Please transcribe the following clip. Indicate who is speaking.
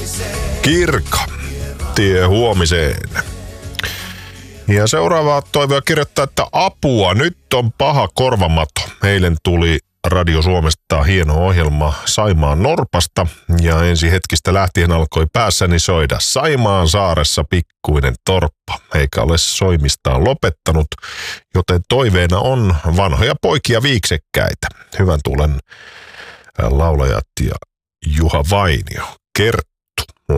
Speaker 1: Kirkka, tie huomiseen. Ja seuraava toivoja kirjoittaa, että apua, nyt on paha korvamato. Eilen tuli Radio Suomesta hieno ohjelma Saimaan Norpasta ja ensi hetkistä lähtien alkoi päässäni soida Saimaan saaressa pikkuinen torppa, eikä ole soimistaan lopettanut, joten toiveena on vanhoja poikia viiksekkäitä. Hyvän tuulen laulajat ja Juha Vainio.